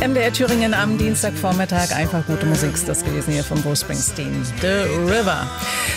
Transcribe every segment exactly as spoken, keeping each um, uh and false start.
M D R Thüringen am Dienstagvormittag. Einfach gute Musik ist das gewesen hier von Bruce Springsteen. The River.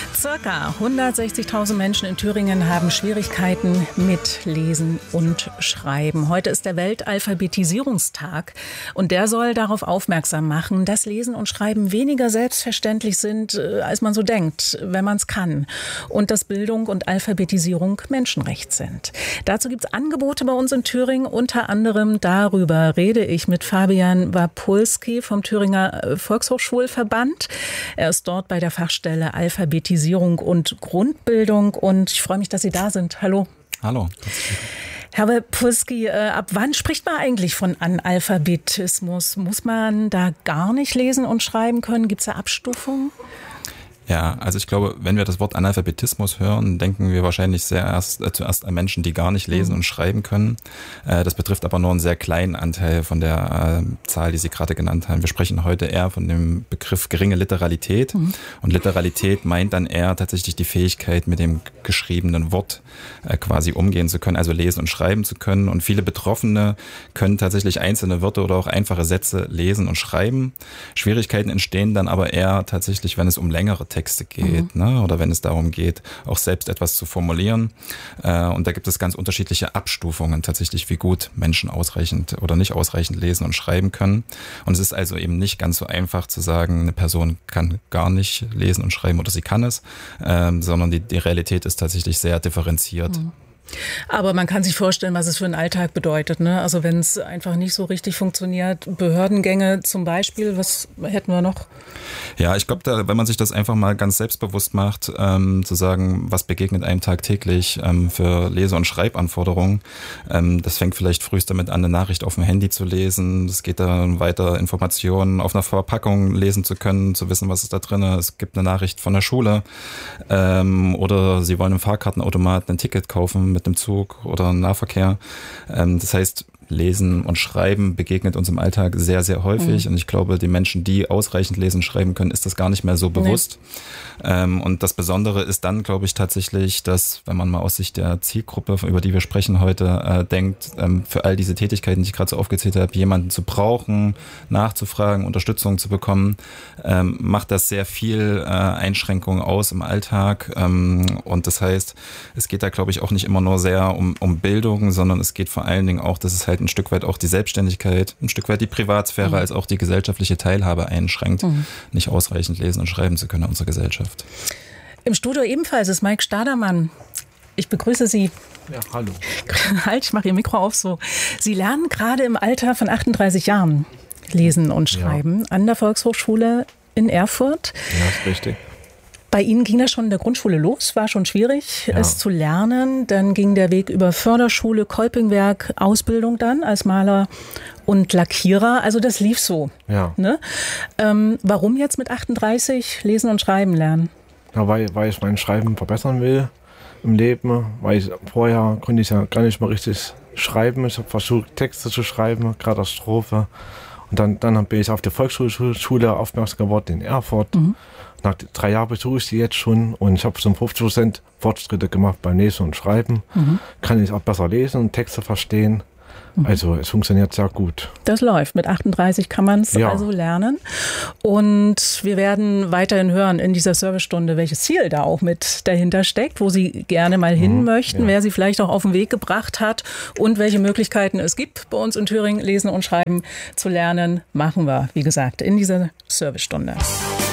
Circa hundertsechzigtausend Menschen in Thüringen haben Schwierigkeiten mit Lesen und Schreiben. Heute ist der Weltalphabetisierungstag und der soll darauf aufmerksam machen, dass Lesen und Schreiben weniger selbstverständlich sind, als man so denkt, wenn man es kann. Und dass Bildung und Alphabetisierung Menschenrecht sind. Dazu gibt es Angebote bei uns in Thüringen. Unter anderem darüber rede ich mit Fabian Wapulski vom Thüringer Volkshochschulverband. Er ist dort bei der Fachstelle Alphabetisierung und Grundbildung und ich freue mich, dass Sie da sind. Hallo. Hallo. Herr Wapulski, ab wann spricht man eigentlich von Analphabetismus? Muss man da gar nicht lesen und schreiben können? Gibt es da Abstufungen? Ja, also ich glaube, wenn wir das Wort Analphabetismus hören, denken wir wahrscheinlich sehr erst, äh, zuerst an Menschen, die gar nicht lesen und schreiben können. Äh, das betrifft aber nur einen sehr kleinen Anteil von der äh, Zahl, die Sie gerade genannt haben. Wir sprechen heute eher von dem Begriff geringe Literalität. Mhm. Und Literalität meint dann eher tatsächlich die Fähigkeit, mit dem geschriebenen Wort äh, quasi umgehen zu können, also lesen und schreiben zu können. Und viele Betroffene können tatsächlich einzelne Wörter oder auch einfache Sätze lesen und schreiben. Schwierigkeiten entstehen dann aber eher tatsächlich, wenn es um längere Texte geht, mhm. ne? Oder wenn es darum geht, auch selbst etwas zu formulieren. Äh, und da gibt es ganz unterschiedliche Abstufungen tatsächlich, wie gut Menschen ausreichend oder nicht ausreichend lesen und schreiben können. Und es ist also eben nicht ganz so einfach zu sagen, eine Person kann gar nicht lesen und schreiben oder sie kann es, äh, sondern die, die Realität ist tatsächlich sehr differenziert. Mhm. Aber man kann sich vorstellen, was es für einen Alltag bedeutet, ne? Also wenn es einfach nicht so richtig funktioniert, Behördengänge zum Beispiel, was hätten wir noch? Ja, ich glaube, da, wenn man sich das einfach mal ganz selbstbewusst macht, ähm, zu sagen, was begegnet einem tagtäglich ähm, für Lese- und Schreibanforderungen, ähm, das fängt vielleicht frühest damit an, eine Nachricht auf dem Handy zu lesen. Es geht dann weiter, Informationen auf einer Verpackung lesen zu können, zu wissen, was ist da drin. Es gibt eine Nachricht von der Schule ähm, oder Sie wollen im Fahrkartenautomat ein Ticket kaufen mit dem Zug oder Nahverkehr. Das heißt, Lesen und Schreiben begegnet uns im Alltag sehr, sehr häufig. Mhm. Und ich glaube, die Menschen, die ausreichend lesen und schreiben können, ist das gar nicht mehr so bewusst. Nee. Ähm, und das Besondere ist dann, glaube ich, tatsächlich, dass, wenn man mal aus Sicht der Zielgruppe, über die wir sprechen heute, äh, denkt, ähm, für all diese Tätigkeiten, die ich gerade so aufgezählt habe, jemanden zu brauchen, nachzufragen, Unterstützung zu bekommen, ähm, macht das sehr viel äh, Einschränkungen aus im Alltag. Ähm, und das heißt, es geht da, glaube ich, auch nicht immer nur sehr um, um Bildung, sondern es geht vor allen Dingen auch, dass es halt ein Stück weit auch die Selbstständigkeit, ein Stück weit die Privatsphäre, mhm. als auch die gesellschaftliche Teilhabe einschränkt, mhm. nicht ausreichend lesen und schreiben zu können in unserer Gesellschaft. Im Studio ebenfalls ist Mike Stadermann. Ich begrüße Sie. Ja, hallo. Halt, ich mache Ihr Mikro auf so. Sie lernen gerade im Alter von achtunddreißig Jahren lesen und schreiben ja. an der Volkshochschule in Erfurt. Ja, ist richtig. Bei Ihnen ging das schon in der Grundschule los, war schon schwierig, ja. es zu lernen. Dann ging der Weg über Förderschule, Kolpingwerk, Ausbildung dann als Maler und Lackierer. Also das lief so. Ja. Ne? Ähm, warum jetzt mit achtunddreißig lesen und schreiben lernen? Ja, weil, weil ich mein Schreiben verbessern will im Leben. Weil ich, vorher konnte ich ja gar nicht mal richtig schreiben. Ich habe versucht, Texte zu schreiben, gerade als Strophe. Und dann, dann bin ich auf der Volksschule aufmerksam geworden in Erfurt. Mhm. Nach drei Jahren besuche ich die jetzt schon und ich habe so fünfzig Prozent Fortschritte gemacht beim Lesen und Schreiben. Mhm. Kann ich auch besser lesen und Texte verstehen. Mhm. Also es funktioniert sehr gut. Das läuft. Mit achtunddreißig kann man es ja. also lernen. Und wir werden weiterhin hören in dieser Servicestunde, welches Ziel da auch mit dahinter steckt, wo Sie gerne mal hin mhm. möchten, ja. wer Sie vielleicht auch auf den Weg gebracht hat und welche Möglichkeiten es gibt, bei uns in Thüringen lesen und schreiben zu lernen, machen wir, wie gesagt, in dieser Servicestunde.